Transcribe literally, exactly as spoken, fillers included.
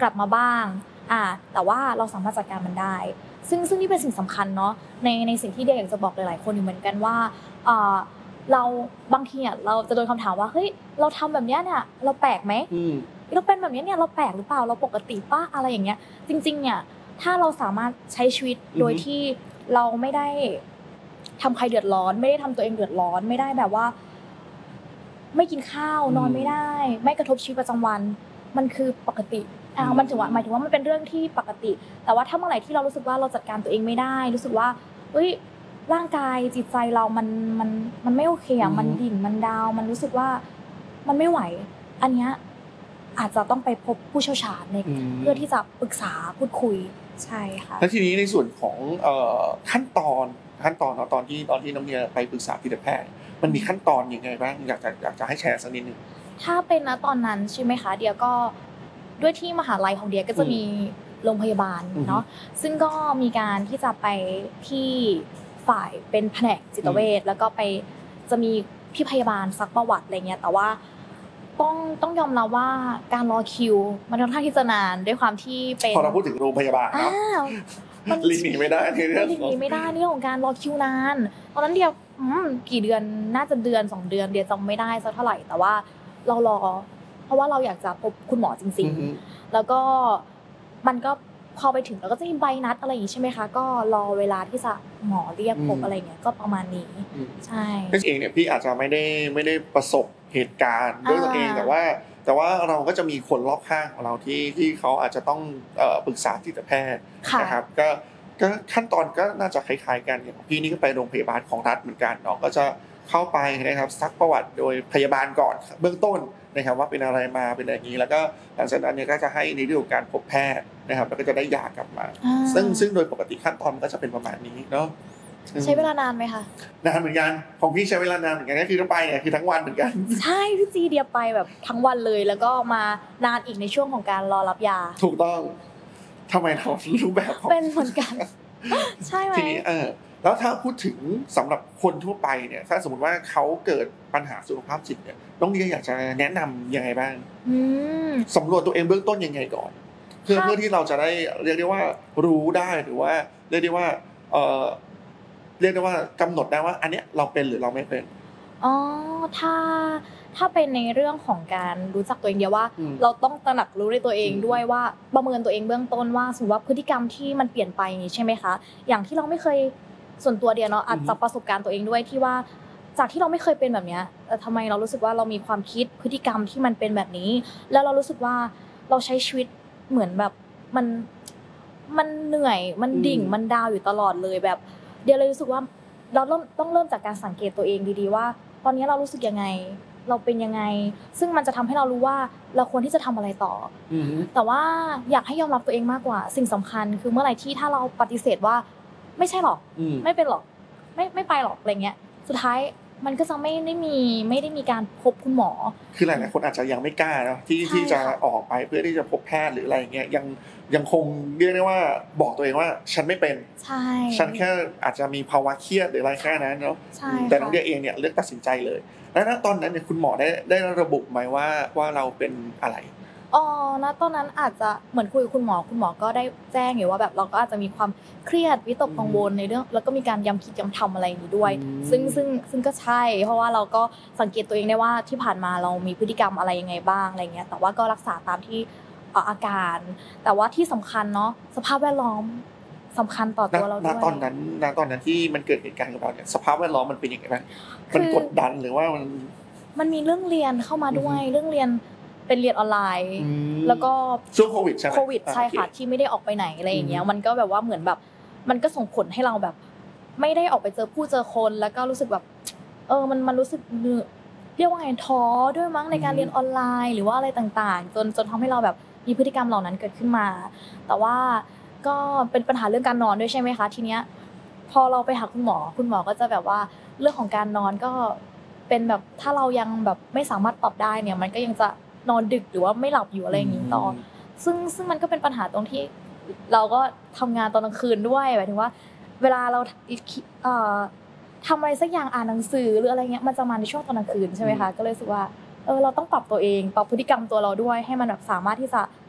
ลับมาบ้างอ่าแต่ว่าเราสามารถจัดการมันได้ซึ่งซึ่งนี่เป็นสิ่งสำคัญเนาะในในสิ่งที่เดียอยากจะบอกหลายๆคนอยู่เหมือนกันว่าเอ่อเราบางทีอ่ะเราจะโดนคำถามว่าเฮ้ยเราทำแบบนี้เนี่ยเราแปลกไหมเราเป็นแบบนี้เนี่ยเราแปลกหรือเปล่าเราปกติป่ะอะไรอย่างเงี้ยจริงๆเนี่ยถ้าเราสามารถใช้ชีวิตโดยที่เราไม่ได้ทำใครเดือดร้อนไม่ได้ทำตัวเองเดือดร้อนไม่ได้แบบว่าไม่กินข้าวนอนไม่ได้ไม่กระทบชีวิตประจำวันมันคือปกติอ่ามันถึงว่าหมายถึงว่ามันเป็นเรื่องที่ปกติแต่ว่าถ้าเมื่อไหร่ที่เรารู้สึกว่าเราจัดการตัวเองไม่ได้รู้สึกว่าเฮ้ยร่างกายจิตใจเรามันมันมันไม่โอเคอ่ะมันดิ่งมันดาวมันรู้สึกว่ามันไม่ไหวอันเนี้ยอาจจะต้องไปพบผู้เชี่ยวชาญในเพื่อที่จะปรึกษาพูดคุยใช่ค่ะแล้วทีนี้ในส่วนของเอ่อขั้นตอนขั้นตอนเนาะตอนที่ตอนที่น้องเดียไปปรึกษาจิตแพทย์มันมีขั้นตอนยังไงบ้างอยากจะอยากจะให้แชร์สักนิดนึงถ้าเป็นณตอนนั้นใช่ไหมคะเดียก็ด้วยที่มหาลัยของเดียก็จะมีโรงพยาบาลเนาะซึ่งก็มีการที่จะไปที่ฝ่ายเป็นแผนกจิตเวชแล้วก็ไปจะมีพี่พยาบาลซักประวัติอะไรเงี้ยแต่ว่าต้องต้องยอมรับว่าการรอคิวมันค่อนข้างที่จะนานด้วยความที่เป็นพอเราพูดถึงโรงพยาบาลเนาะมันหลีกหนีไม่ได้ในเรื่องหลีกหนีไม่ได้เรื่องของการรอคิวนานตอนนั้นเดียวกี่เดือนน่าจะเดือนสองเดือนเดียจำไม่ได้สักเท่าไหร่แต่ว่าเรารอเพราะว่าเราอยากจะพบคุณหมอจริงๆแล้วก็มันก็พอไปถึงเราก็จะมีใบนัดอะไรอย่างนี้ใช่ไหมคะก็รอเวลาที่จะหมอเรียกพบอะไรเงี้ยก็ประมาณนี้ใช่พี่เองเนี่ยพี่อาจจะไม่ได้ไม่ได้ประสบเหตุการณ์ด้วยตัวเองแต่ว่าแต่ว่าเราก็จะมีคนรอบข้างของเราที่ที่เขาอาจจะต้องเอ่อปรึกษาจิตแพทย์นะครับก็ก็ขั้นตอนก็น่าจะคล้ายๆกันอย่างพี่นี่ก็ไปโรงพยาบาลของรัฐเหมือนกันเนาะก็จะเข้าไปนะครับซักประวัติโดยพยาบาลก่อนเบื้องต้นนะครับว่าเป็นอะไรมาเป็นอย่างนี้แล้วก็หลังจากนั้นเนี่ยก็จะให้ในเรื่องของการพบแพทย์นะครับแล้วก็จะได้ยากลับมาซึ่งซึ่งโดยปกติขั้นตอนมันก็จะเป็นประมาณนี้เนาะใช้เวลานานไหมคะนานเหมือนกันของพี่ใช้เวลานานเหมือนกันก็คือต้องไปเนี่ยคือทั้งวันเหมือนกันใช่พี่จีเดียไปแบบทั้งวันเลยแล้วก็มานานอีกในช่วงของการรอรับยาถูกต้องทำไมเรารู้แบบเป็นเหมือนกันใช่ไหมทีนี้เออแล้วถ้าพูดถึงสำหรับคนทั่วไปเนี่ยถ้าสมมติว่าเขาเกิดปัญหาสุขภาพจิตเนี่ยน้องเดียอยากจะแนะนำยังไงบ้างสำรวจตัวเองเบื้องต้นยังไงก่อนเพื่อเพื่อที่เราจะได้เรียกได้ว่ารู้ได้หรือว่าเรียกได้ว่าเออเรียกได้ว่ากำหนดได้ว่าอันเนี้ยเราเป็นหรือเราไม่เป็นอ๋อถ้าถ้าเป็นในเรื่องของการรู้จักตัวเองเดียวว่าเราต้องตระหนักรู้ในตัวเองด้วยว่าประเมินตัวเองเบื้องต้นว่าสมมติว่าพฤติกรรมที่มันเปลี่ยนไปใช่ไหมคะอย่างที่เราไม่เคยส่วนตัวเดียเนาะอาจจะประสบการณ์ตัวเองด้วยที่ว่าจากที่เราไม่เคยเป็นแบบนี้แต่ทำไมเรารู้สึกว่าเรามีความคิดพฤติกรรมที่มันเป็นแบบนี้แล้วเรารู้สึกว่าเราใช้ชีวิตเหมือนแบบมันมันเหนื่อยมันดิ่งมันดาวอยู่ตลอดเลยแบบเดียเลยรู้สึกว่าเราเริ่มต้องเริ่มจากการสังเกตตัวเองดีๆว่าตอนนี้เรารู้สึกยังไงเราเป็นยังไงซึ่งมันจะทำให้เรารู้ว่าเราควรที่จะทำอะไรต่อแต่ว่าอยากให้ยอมรับตัวเองมากกว่าสิ่งสำคัญคือเมื่อไหร่ที่ถ้าเราปฏิเสธว่าไม่ใช่หรอกไม่เป็นหรอกไม่ไม่ไปหรอกอะไรเงี้ยสุดท้ายมันก็จะไม่ได้มีไม่ได้มีการพบคุณหมอคือหลายๆคนอาจจะยังไม่กล้าเนาะที่ที่จะออกไปเพื่อที่จะพบแพทย์หรืออะไรเงี้ยยังยังคงเรียกได้ว่าบอกตัวเองว่าฉันไม่เป็นใช่ฉันแค่อาจจะมีภาวะเครียดหรืออะไรแค่นั้นเนาะแต่น้องเดียเองเนี่ยเลือกตัดสินใจเลยแล้วณตอนนั้นเนี่ยคุณหมอได้ได้ระบุไหมว่าว่าเราเป็นอะไรอ๋อณตอนนั้นอาจจะเหมือนคุยกับคุณหมอคุณหมอก็ได้แจ้งอยู่ว่าแบบเราก็อาจจะมีความเครียดวิตกกังวลในเรื่องแล้วก็มีการย้ำคิดย้ำทำอะไรอย่างนี้ด้วยซึ่งซึ่งซึ่งก็ใช่เพราะว่าเราก็สังเกตตัวเองได้ว่าที่ผ่านมาเรามีพฤติกรรมอะไรยังไงบ้างอะไรเงี้ยแต่ว่าก็รักษาตามที่อาการแต่ว่าที่สำคัญเนาะสภาพแวดล้อมสำคัญต่อตัวเราด้วยณตอนนั้นณตอนนั้นที่มันเกิดเหตุการณ์กับเราเนี่ยสภาพแวดล้อมมันเป็นยังไงบ้างมันกดดันหรือว่ามันมันมีเรื่องเรียนเข้ามาด้วยเรื่องเรียนเป็นเรียนออนไลน์แล้วก็ช่วงโควิดใช่ไหมโควิดใช่ค่ะที่ไม่ได้ออกไปไหนอะไรอย่างเงี้ยมันก็แบบว่าเหมือนแบบมันก็ส่งผลให้เราแบบไม่ได้ออกไปเจอผู้เจอคนแล้วก็รู้สึกแบบเออมันมันรู้สึกเรียกว่าไงท้อด้วยมั้งในการเรียนออนไลน์หรือว่าอะไรต่างๆจนจนทำให้เราแบบมีพฤติกรรมเหล่านั้นเกิดขึ้นมาแต่ว่าก็เป็นปัญหาเรื่องการนอนด้วยใช่ไหมคะทีเนี้ยพอเราไปหาคุณหมอคุณหมอก็จะแบบว่าเรื่องของการนอนก็เป็นแบบถ้าเรายังแบบไม่สามารถตอบได้เนี่ยมันก็ยังจะนอนดึกหรือว่าไม่หลับอยู่อะไรอย่างนี้ต่อซึ่งซึ่งมันก็เป็นปัญหาตรงที่เราก็ทำงานตอนกลางคืนด้วยหมายถึงว่าเวลาเราเอ่อทำอะไรสักอย่างอ่านหนังสือหรืออะไรเงี้ยมันจะมาในช่วงตอนกลางคืนใช่ไหมคะก็เลยรู้สึกว่าเออเราต้องปรับตัวเองปรับพฤติกรรมตัวเราด้วยให้มันแบบสามารถที่จะ